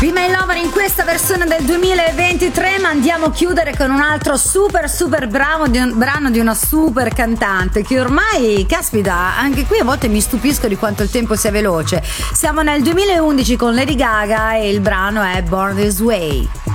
Be My Lover in questa versione del 2023, ma andiamo a chiudere con un altro super brano di una super cantante che ormai, caspita, anche qui a volte mi stupisco di quanto il tempo sia veloce. Siamo nel 2011 con Lady Gaga e il brano è Born This Way.